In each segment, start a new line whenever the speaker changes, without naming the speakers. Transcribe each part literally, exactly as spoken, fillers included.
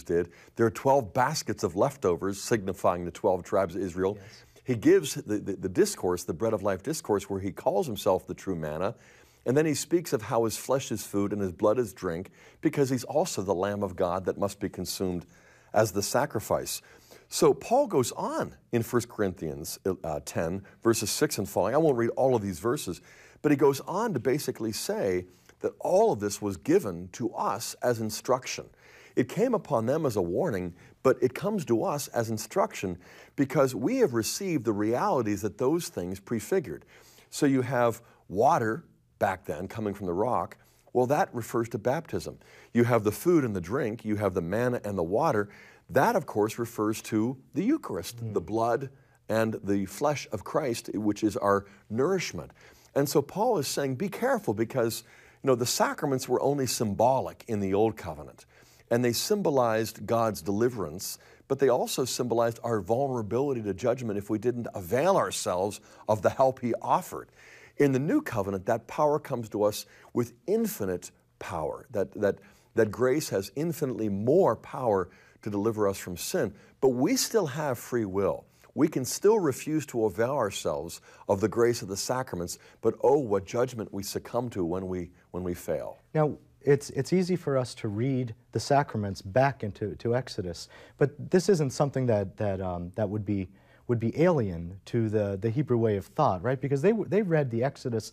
did. There are twelve baskets of leftovers signifying the twelve tribes of Israel.
Yes.
He gives the, the, the discourse, the bread of life discourse, where he calls himself the true manna. And then he speaks of how his flesh is food and his blood is drink, because he's also the Lamb of God that must be consumed as the sacrifice. So Paul goes on in First Corinthians uh, ten, verses six and following. I won't read all of these verses, but he goes on to basically say that all of this was given to us as instruction. It came upon them as a warning, but it comes to us as instruction because we have received the realities that those things prefigured. So you have water back then coming from the rock. Well, that refers to baptism. You have the food and the drink. You have the manna and the water. That, of course, refers to the Eucharist, mm. the blood and the flesh of Christ, which is our nourishment. And so Paul is saying, be careful, because you know the sacraments were only symbolic in the Old Covenant. And they symbolized God's deliverance, but they also symbolized our vulnerability to judgment if we didn't avail ourselves of the help he offered. In the New Covenant, that power comes to us with infinite power, that, that, that grace has infinitely more power to deliver us from sin. But we still have free will. We can still refuse to avail ourselves of the grace of the sacraments, but oh, what judgment we succumb to when we, when we fail.
Now, it's, it's easy for us to read the sacraments back into to Exodus, but this isn't something that, that, um, that would be would be alien to the, the Hebrew way of thought, right? Because they, they read the Exodus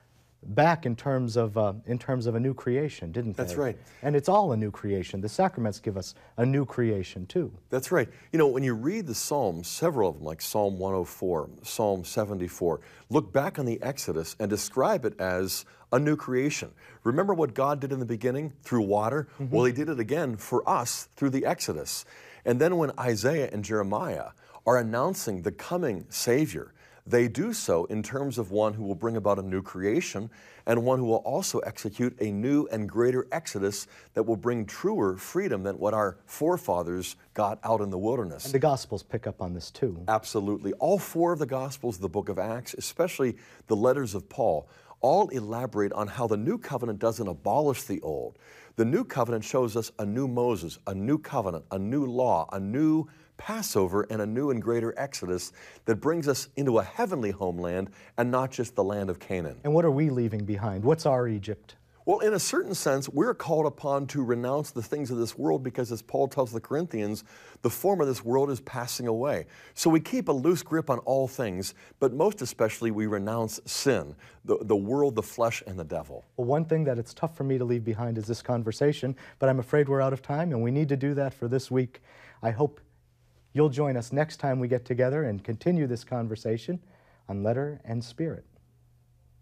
back in terms of uh, in terms of a new creation, didn't they?
That's right.
And it's all a new creation. The sacraments give us a new creation too.
That's right. You know, when you read the Psalms, several of them, like Psalm one oh four, Psalm seventy-four, look back on the Exodus and describe it as a new creation. Remember what God did in the beginning through water? Mm-hmm. Well, he did it again for us through the Exodus. And then when Isaiah and Jeremiah are announcing the coming Savior, they do so in terms of one who will bring about a new creation and one who will also execute a new and greater exodus that will bring truer freedom than what our forefathers got out in the wilderness.
And the Gospels pick up on this too.
Absolutely. All four of the Gospels, the book of Acts, especially the letters of Paul, all elaborate on how the new covenant doesn't abolish the old. The new covenant shows us a new Moses, a new covenant, a new law, a new Passover, and a new and greater Exodus that brings us into a heavenly homeland and not just the land of Canaan.
And what are we leaving behind? What's our Egypt?
Well, in a certain sense, we're called upon to renounce the things of this world because, as Paul tells the Corinthians, the form of this world is passing away. So we keep a loose grip on all things, but most especially we renounce sin, the, the world, the flesh, and the devil.
Well, one thing that it's tough for me to leave behind is this conversation, but I'm afraid we're out of time, and we need to do that for this week. I hope you'll join us next time we get together and continue this conversation on Letter and Spirit.